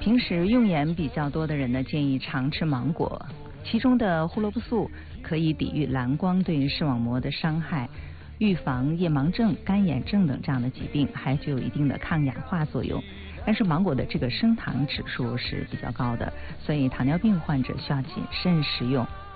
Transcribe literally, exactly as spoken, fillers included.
平时用眼比较多的人呢，建议常吃芒果，其中的胡萝卜素可以抵御蓝光对视网膜的伤害，预防夜盲症、干眼症等这样的疾病，还具有一定的抗氧化作用。但是芒果的这个升糖指数是比较高的，所以糖尿病患者需要谨慎食用。